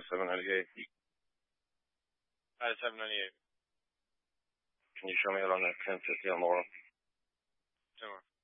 798. 798. Can you show me it on that 1050 on Laurel? 10 more.